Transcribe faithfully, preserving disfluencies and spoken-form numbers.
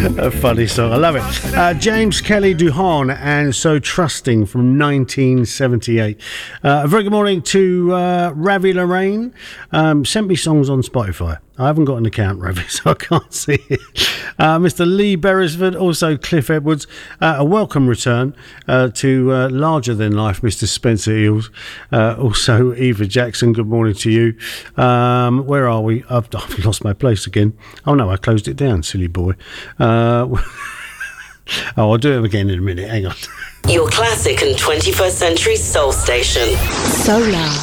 A funny song, I love it. Uh, James Kelly Duhan and So Trusting from nineteen seventy-eight. Uh, a very good morning to uh, Ravi Lorraine. Um, sent me songs on Spotify. I haven't got an account, Ravi, so I can't see it. Uh, Mister Lee Beresford, also Cliff Edwards. Uh, a welcome return uh, to uh, larger than life, Mister Spencer Eels. Uh, also Eva Jackson, good morning to you. Um, where are we? I've, I've lost my place again. Oh no, I closed it down, silly boy. Uh, oh, I'll do it again in a minute. Hang on. Your classic and twenty-first century soul station. Solar.